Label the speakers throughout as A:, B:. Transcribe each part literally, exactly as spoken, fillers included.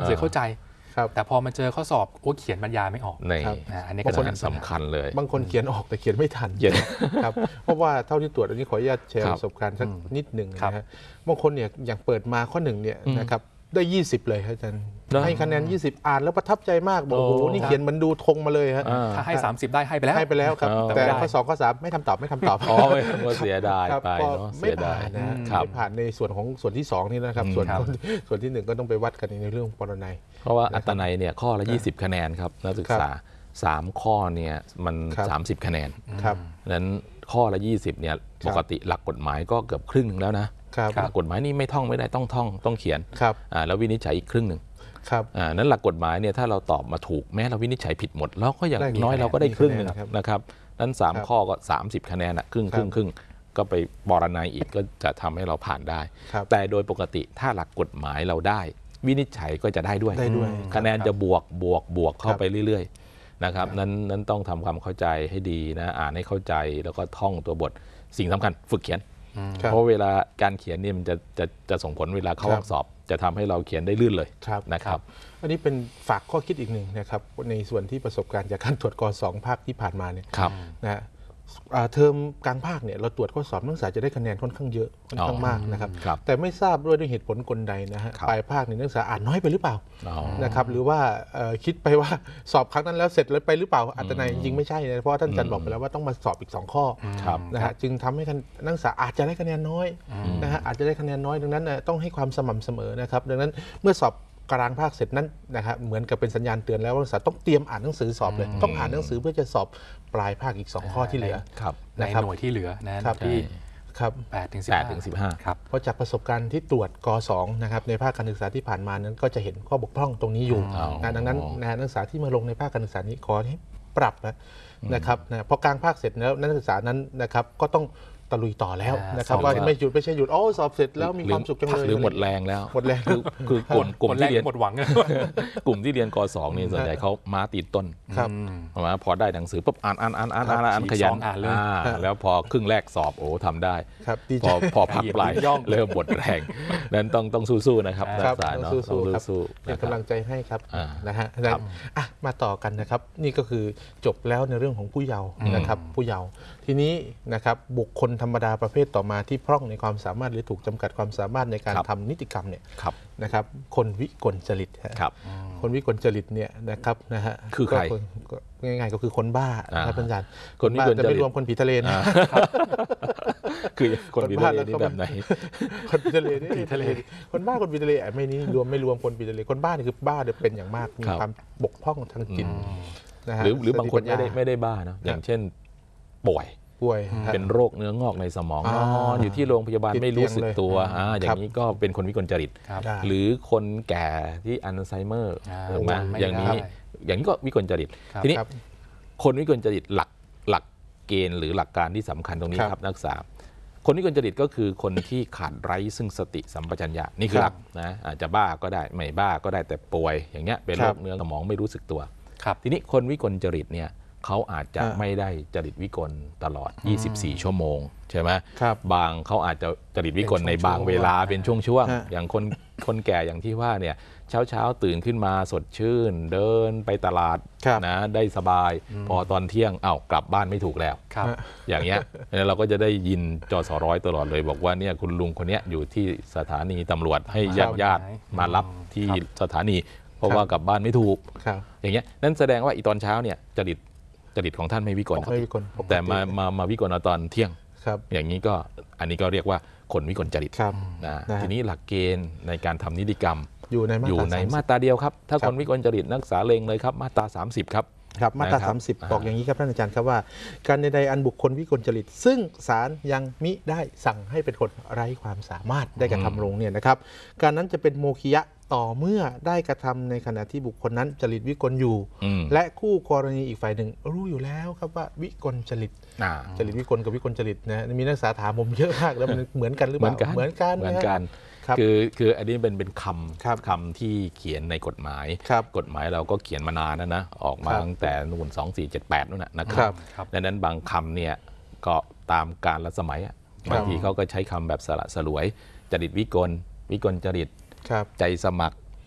A: ยเข้าใจแต่พอมาเจอข้อสอบโอ้เขียนบรรยายไม่ออกอันนี้ก็
B: สำคัญเลย
C: บางคนเขียนออกแต่เขียนไม่ทันครับเพราะว่าเท่าที่ตรวจอันนี้ขออนุญาตแชร์ประสบการณ์สักนิดหนึ่งนะฮะบางคนเนี่ยอย่างเปิดมาข้อหนึ่งเนี่ยนะครับได้ยี่สิบเลยครับอาจารย์ให้คะแนนยี่สิบอ่านแล้วประทับใจมากบอกโอ้โหนี่เขียนมันดูธงมาเลยฮะ
A: ถ้าให้สามสิบได้ให้ไปแล้ว
C: ให้ไปแล้วครับแต่ข้อสองข้อสามไม่ทำตอบไม่ทำตอบ
B: อ๋อไม่เสียดายไปเนาะ
C: ไม่ผ่านนะไม่ผ่านในส่วนของส่วนที่สองนี่นะครับส่วนส่วนที่หนึ่งก็ต้องไปวัดกันในเรื่องปรนัย
B: เพราะว่าอัตนัยเนี่ยข้อละยี่สิบคะแนนครับนักศึกษาสามข้อเนี่ยมันสามสิบคะแนน
C: ครับ
B: นั้นข้อละยี่สิบเนี่ยปกติหลักกฎหมายก็เกือบครึ่งนึงแล้วนะกฎหมายนี่ไม่ท่องไม่ได้ต้องท่องต้องเขียนแล้ววินิจฉัยอีกครึ่งหนึ่งนั้นหลักกฎหมายเนี่ยถ้าเราตอบมาถูกแม้เราวินิจฉัยผิดหมดเราก็อย่างน้อยเราก็ได้ครึ่งนึงนะครับนั้นสามข้อก็สามสิบคะแนนอ่ะครึ่งครึ่งครึ่งก็ไปปรนัยอีกก็จะทำให้เราผ่านได้แต่โดยปกติถ้าหลักกฎหมายเราได้วินิจฉัยก็จะได้ด้วยคะแนนจะบวกบวกบวกเข้าไปเรื่อยๆนะครับนั้นนั้นต้องทำความเข้าใจให้ดีนะอ่านให้เข้าใจแล้วก็ท่องตัวบทสิ่งสำคัญฝึกเขียนเพราะเวลาการเขียนเนี่ยมันจะจะจะส่งผลเวลาเข้าสอบจะทำให้เราเขียนได้ลื่นเลยนะครับ
C: อันนี้เป็นฝากข้อคิดอีกหนึ่งนะครับในส่วนที่ประสบการณ์จากการตรวจก.สองภาคที่ผ่านมาเนี่ยนะเทอมกลางภาคเนี่ยเราตรวจข้อสอบนักศึกษาจะได้คะแนนค่อนข้างเยอะค่อนข้างมากนะครับแต่ไม่ทราบด้วยด้วยเหตุผลกลใดนะฮะปลายภาคเนี่ยนักศึกษาอ่านน้อยไปหรือเปล่านะครับหรือว่าคิดไปว่าสอบครั้งนั้นแล้วเสร็จแล้วไปหรือเปล่าอัตนัยจริงไม่ใช่นะเพราะท่านอาจารย์บอกไปแล้วว่าต้องมาสอบอีกสองข้อนะฮะจึงทำให้นักศึกษาอาจจะได้คะแนนน้อยนะฮะอาจจะได้คะแนนน้อยดังนั้นต้องให้ความสม่ำเสมอนะครับดังนั้นเมื่อสอบกลางภาคเสร็จนั้นนะครับเหมือนกับเป็นสัญญาณเตือนแล้วว่านักศึกษาต้องเตรียมอ่านหนังสือสอบเลยต้องอ่านหนังสือเพื่อจะสอบปลายภาคอีกสองข้อที่เหลือ
A: ในหน่วยที่เหลือนะครับที่
C: ครับ
A: แปดถึง
B: สิบห้า
A: ครับ
C: เพราะจากประสบการณ์ที่ตรวจก.สองนะครับในภาคการศึกษาที่ผ่านมานั้นก็จะเห็นข้อบกพร่องตรงนี้อยู่ดังนั้นนักศึกษาที่มาลงในภาคการศึกษานี้ขอให้ปรับนะครับนะพอกลางภาคเสร็จแล้วนักศึกษานั้นนะครับก็ต้องตะลุยต่อแล้วนะครับว่าไม่หยุดไม่ใช่หยุดโอ้สอบเสร็จแล้วมีความสุขจังเลย
B: หรือหมดแรงแล้ว
C: หมดแรง
B: คือกลุ่มกลุ่มที่เรียน
A: หมดหวัง
B: กลุ่มที่เรียนก.สองนี่ส่วนใหญ่เขาม้าตีต้นมาพอได้หนังสือปุ๊บอ่านอ่านอ่านอ่านอ่านขยันแล้วพอครึ่งแรกสอบโอ้ทำได้พอพอพักปลายเริ่มหมดแรงนั้นต้องต้องสู้ๆนะครับนักศึกษาเนาะ
C: สู้ๆเป็นกำลังใจให้ครับนะฮะอ่ะมาต่อกันนะครับนี่ก็คือจบแล้วในเรื่องของผู้เยาว์นะครับผู้เยาว์ทีนี้นะครับบุคคลธรรมดาประเภทต่อมาที่พร่องในความสามารถหรือถูกจำกัดความสามารถในการทำนิติกรรมเนี่ยนะครับคนวิกลจริตคนวิกลจริตเนี่ยนะครับนะฮะ
B: คือใคร
C: ง่ายๆก็คือคนบ้าครับอาจารย์คนบ้าจะไม่รวมคนผีทะเลนะ
B: คือคนผีทะเลนี่แบบไหน
C: คนผีทะเลนี่ผีทะเลคนบ้าคนผีทะเลไม่นี้รวมไม่รวมคนผีทะเลคนบ้านี่คือบ้าเนี่ยเป็นอย่างมากมีความบกพร่องทางจิต
B: นะฮะหรือบางคนไม่ได้ไม่ได้บ้านะอย่างเช่นป่วย
C: ป่วย
B: เป็นโรคเนื้องอกในสมองนอนอยู่ที่โรงพยาบาลไม่รู้สึกตัวอย่างนี้ก็เป็นคนวิกลจริตหรือคนแก่ที่อัลไซเมอร์ถูกไหมอย่างนี้อย่างนี้ก็วิกลจริตทีนี้คนวิกลจริตหลักหลักเกณฑ์หรือหลักการที่สำคัญตรงนี้ครับนักศึกษาคนวิกลจริตก็คือคนที่ขาดไร้ซึ่งสติสัมปชัญญะนี่คือหลักนะอาจจะบ้าก็ได้ไม่บ้าก็ได้แต่ป่วยอย่างเงี้ยเป็นโรคเนื้อสมองไม่รู้สึกตัวทีนี้คนวิกลจริตเนี่ยเขาอาจจะไม่ได้จริตวิกลตลอดยี่สิบสี่ชั่วโมงใช่ไหมบางเขาอาจจะจริตวิกลในบางเวลาเป็นช่วงๆอย่างคนคนแก่อย่างที่ว่าเนี่ยเช้าเช้าตื่นขึ้นมาสดชื่นเดินไปตลาดนะได้สบายพอตอนเที่ยงเอ้ากลับบ้านไม่ถูกแล้วอย่างเงี้ยเราก็จะได้ยินจสร้อยตลอดเลยบอกว่าเนี่ยคุณลุงคนนี้อยู่ที่สถานีตำรวจให้ญาติญาติมารับที่สถานีเพราะว่ากลับบ้านไม่ถูกอย่างเงี้ยนั่นแสดงว่าอีตอนเช้าเนี่ยจริตจริตของท่านไม่วิกลแต่มามามาวิกลตอนเที่ยงอย่างนี้ก็อันนี้ก็เรียกว่าคนวิกลจริตนะทีนี้หลักเกณฑ์ในการทำนิติกรรม
C: อยู่ใน
B: อยู่ในมาตราเดียวครับถ้าคนวิกลจริตนักศึกษาเลงเลยครับมาตราสามสิบครับ
C: ครับมาตราสามสิบบอกอย่างนี้ครับท่านอาจารย์ครับว่าการใดๆอันบุคคลวิกลจริตซึ่งศาลยังมิได้สั่งให้เป็นคนไร้ความสามารถได้กระทำลงเนี่ยนะครับการนั้นจะเป็นโมฆิยะต่อเมื่อได้กระทำในขณะที่บุคคลนั้นจริตวิกลอยู่และคู่กรณีอีกฝ่ายหนึ่งรู้อยู่แล้วครับว่าวิกลจริตจริตวิกลกับวิกลจริตนะมีนักศึกษาถามผมเยอะมากแล้วมันเหมือนกันหรือเปล่าเหมือนกัน
B: เหมือนกันคือคืออันนี้เป็นเป็นคำคำที่เขียนในกฎหมายกฎหมายเราก็เขียนมานานแล้วนะออกมาตั้งแต่นู่นสองสี่เจ็ดแปดนู่นนะครับดังนั้นบางคำเนี่ยก็ตามกาลและสมัยบางทีเขาก็ใช้คำแบบสละสลวยจริตวิกลวิกลจริตใจสมัคร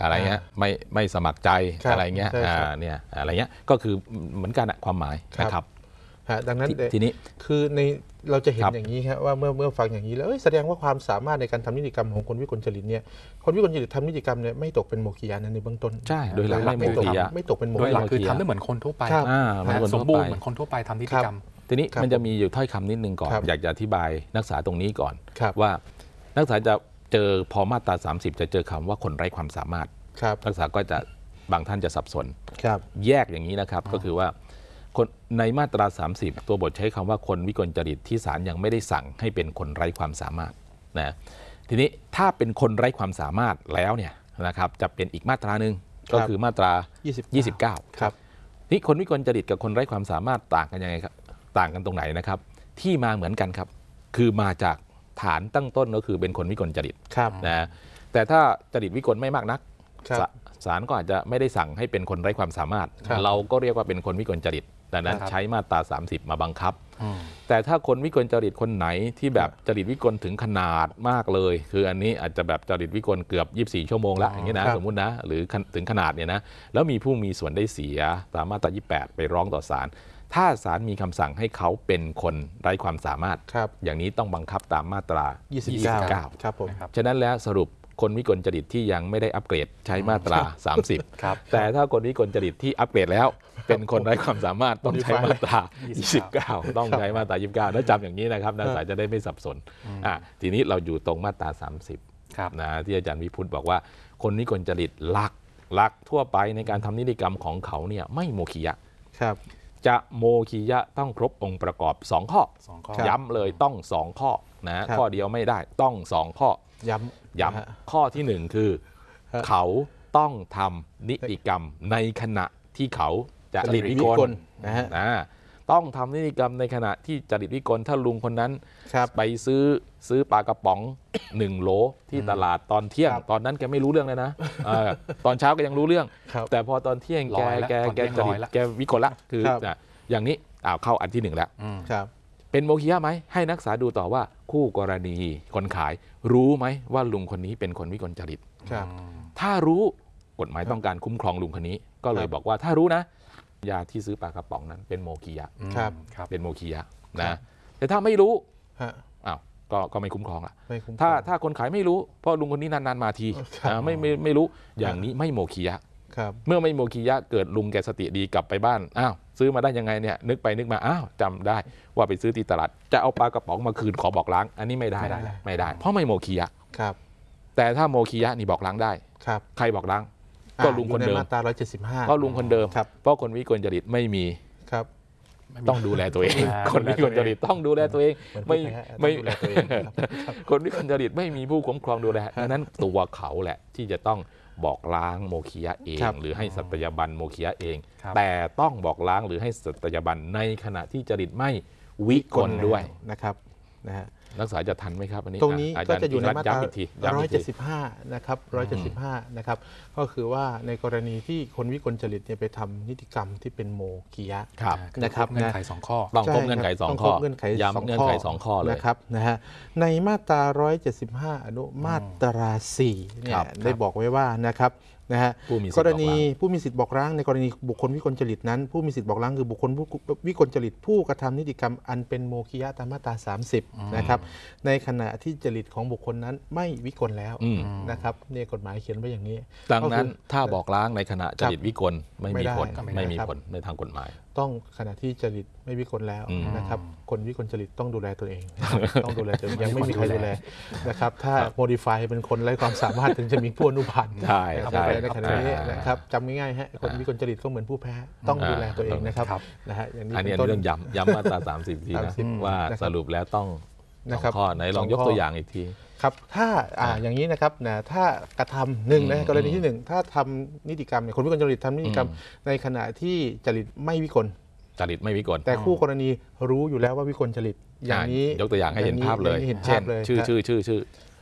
B: อะไรเงี้ยไม่ไม่สมัครใจอะไรเงี้ยเนี่ยอะไรเงี้ยก็คือเหมือนกันความหมายนะครับ
C: ดังนั้น
B: ทีนี้
C: คือในเราจะเห็นอย่างนี้ครับว่าเมื่อเมื่อฟังอย่างนี้แล้วแสดงว่าความสามารถในการทำนิติกรรมของคนวิกลจริตเนี่ยคนวิกลจริตทำนิติกรรมเนี่ยไม่ตกเป็นโมฆะนั้นในเบื้องต้น
B: ใช่โดยหลักไม่ตก
C: ไม่ตกเป็นโมฆะ
A: โดยหลักคือทำได้เหมือนคนทั่วไปสมบูรณ์เหมือนคนทั่วไปทำนิติกรรม
B: ทีนี้มันจะมีอยู่ถ้อยคำนิดนึงก่อนอยากจะอธิบายนักศึกษาตรงนี้ก่อนว่านักศึกษาจะเจอพอมาตราสามสิบจะเจอคำว่าคนไร้ความสามารถนักศึกษาก็จะบางท่านจะสับสนแยกอย่างนี้นะครับก็คือว่าคนในมาตราสามสิบตัวบทใช้คำว่าคนวิกลจริตที่ศาลยังไม่ได้สั่งให้เป็นคนไร้ความสามารถนะทีนี้ถ้าเป็นคนไร้ความสามารถแล้วเนี่ยนะครับจะเป็นอีกมาตราหนึ่งก็คือมาตรายี่สิบเก้า
C: ครับ
B: นี่คนวิกลจริตกับคนไร้ความสามารถต่างกันยังไงครับต่างกันตรงไหนนะครับที่มาเหมือนกันครับคือมาจากฐานตั้งต้นก็คือเป็นคนวิกลจริตนะแต่ถ้าจริตวิกลไม่มากนักศาลก็อาจจะไม่ได้สั่งให้เป็นคนไร้ความสามารถเราก็เรียกว่าเป็นคนวิกลจริตดังนั้นใช้มาตราสามสิบมาบังคับแต่ถ้าคนวิกลจริตคนไหนที่แบบจริตวิกลถึงขนาดมากเลยคืออันนี้อาจจะแบบจริตวิกลเกือบยี่สิบสี่ชั่วโมงละอย่างนี้นะสมมุตินะหรือถึงขนาดเนี่ยนะแล้วมีผู้มีส่วนได้เสียตามมาตรายี่สิบแปดไปร้องต่อศาลถ้าศาลมีคำสั่งให้เขาเป็นคนไร้ความสามารถอย่างนี้ต้องบังคับตามมาตรา
C: ยี่สิบเก้าครับผม
B: ฉะนั้นแล้วสรุปคนวิกลจริตที่ยังไม่ได้อัปเกรดใช้มาตราสามสิบแต่ถ้าคนวิกลจริตที่อัปเกรดแล้วเป็นคนไร้ความสามารถต้องใช้มาตรายี่สิบเก้าต้องใช้มาตรายี่สิบเก้าแล้วจำอย่างนี้นะครับนักศึกษาจะได้ไม่สับสนอ่ะทีนี้เราอยู่ตรงมาตราสามสิบนะที่อาจารย์วิพุทธบอกว่าคนวิกลจริตหลักหลักทั่วไปในการทำนิติกรรมของเขาเนี่ยไม่โมฆะ
C: ครับ
B: จะโมฆะต้องครบองค์ประกอบสองข้อย้ำเลยต้องสองข้อนะข้อเดียวไม่ได้ต้องสองข้อ
C: ย้ำ
B: ย้ำข้อที่หนึ่งคือเขาต้องทำนิติกรรมในขณะที่เขาจริตวิกลนะฮะต้องทำนิติกรรมในขณะที่จริตวิกลถ้าลุงคนนั้นไปซื้อซื้อปลากระป๋องหนึ่งโหลที่ตลาดตอนเที่ยงตอนนั้นแกไม่รู้เรื่องเลยนะตอนเช้าก็ยังรู้เรื่องแต่พอตอนเที่ยงแกแกแกจริตแกวิกลละคืออย่างนี้อ้าวเข้าอันที่หนึ่งแล้วเป็นโมฆะไหมให้นักศึกษาดูต่อว่าคู่กรณีคนขายรู้ไหมว่าลุงคนนี้เป็นคนวิกลจริตถ้ารู้กฎหมายต้องการคุ้มครองลุงคนนี้ก็เลยบอกว่าถ้ารู้นะยาที่ซื้อปลากระป๋องนั้นเป็นโมฆะเป็นโมฆะนะแต่ถ้าไม่รู้อ้าวก็ก็ไม่คุ้มครองละถ้าถ้าคนขายไม่รู้เพราะลุงคนนี้นานๆมาทีไม่ไม่ไม่รู้อย่างนี้ไม่โมฆะเมื่อไม่โมฆะเกิดลุงแกสติดีกลับไปบ้านอ้าวซื้อมาได้ยังไงเนี่ยนึกไปนึกมาอ้าวจำได้ว่าไปซื้อที่ตลาดจะเอาปลากระป๋องมาคืนขอบอกล้างอันนี้ไม่ได้ไม่ได้เพราะไม่โมฆะแต่ถ้าโมฆะนี่บอกล้างได้ใครบอกล้างก็ลุงคนเดิม
C: มาตราหนึ่งร้อยเจ็ดสิบห้า
B: ก็ลุงคนเดิมเพราะคนวิกลจริตไม่มีต้องดูแลตัวเองคนวิกลจริตต้องดูแลตัวเองไม่ไม่คนวิกลจริตไม่มีผู้คุ้มครองดูแลดังนั้นตัวเขาแหละที่จะต้องบอกล้างโมฆะเองหรือให้สัตยาบันโมฆะเองแต่ต้องบอกล้างหรือให้สัตยาบันในขณะที่จริตไม่วิกลด้วย
C: นะครับนะฮะ
B: นักศึกษาจะทันไหมครับอันนี้
C: ตรงนี้ก็จะอยู่ในมาตราหนึ่งร้อยเจ็ดสิบห้านะครับหนึ่งร้อยเจ็ดสิบห้านะครับก็คือว่าในกรณีที่คนวิกลจริตเนี่ยไปทำนิติกรรมที่เป็นโมฆะนะครับ
A: เงื่อนไขสองข้อ
B: ต้องครบเงื่อนไขสองข้อย้ำเงื่อนไขสองข้อเลย
C: นะครับนะฮะในมาตราหนึ่งร้อยเจ็ดสิบห้าอนุมาตราสี่เนี่ยได้บอกไว้ว่านะครับนะฮะกรณีผู้มีสิทธิ์บอกล้างในกรณีบุคคลวิกลจริตนั้นผู้มีสิทธิ์บอกล้างคือบุคคลวิกลจริตผู้กระทำนิติกรรมอันเป็นโมฆะตามมาตราสามสิบนะครับในขณะที่จริตของบุคคลนั้นไม่วิกลแล้วนะครับเนี่ยกฎหมายเขียนไว้อย่างนี้
B: ดังนั้นถ้าบอกล้างในขณะจริตวิกลไม่มีผลไม่มีผลในทางกฎหมาย
C: ต้องขณะที่จริตไม่วิกลแล้วนะครับคนวิกลจริตต้องดูแลตัวเองต้องดูแลตัวเองยังไม่มีใครดูแลนะครับถ้าโมดิฟายเป็นคนไร้ความสามารถถึงจะมีผู้อนุพันธ์
B: ใช่ใช่
C: ในขณะนี้นะครับจำง่ายๆฮะคนวิกลจริตก็เหมือนผู้แพ้ต้องดูแลตัวเองนะครับนะฮะ
B: อย่างนี้อันนี้เรื่องย้ำย้ำมาตราสามสิบทีนะว่าสรุปแล้วต้องข้อไหนลองยกตัวอย่างอีกที
C: ครับถ้าอ่าอย่างนี้นะครับนะถ้ากระทำหนึ่งนะกรณีที่หนึ่งถ้าทำนิติกรรมเนี่ยคนวิกลจริตทำนิติกรรมในขณะที่จริตไม่วิกล
B: จริตไม่วิกล
C: แต่คู่กรณีรู้อยู่แล้วว่าวิกลจริตอย่างนี้
B: ยกตัวอย่างให้เห็นภาพเลยเช่นชื่อชื่อชื่อชื่อ
C: นะฮะ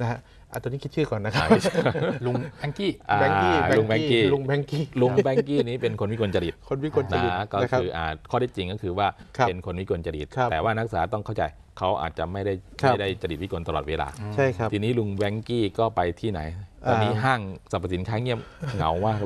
C: อ่ะตอนนี้คิดชื่อก่อนนะครับ
A: ลุงแบงกี้
C: แบงกี้
B: ลุงแบงกี้
C: ลุงแบงกี้
B: ลุงแบงกี้นี้เป็นคนวิกลจริต
C: คนวิกลจริต
B: นะก็คืออ่าข้อเท็จจริงก็คือว่า
C: ครับ
B: เป็นคนวิกลจริต
C: ครับ
B: แต่ว่านักศึกษาต้องเข้าใจเขาอาจจะไม่ได้
C: ครับ
B: ไม่ได้จริตวิกลตลอดเวลา
C: ใช่ครับ
B: ทีนี้ลุงแบงกี้ก็ไปที่ไหน ตอนนี้
C: อ่า
B: ห้างสรรพสินค้าเงียบเหงามาก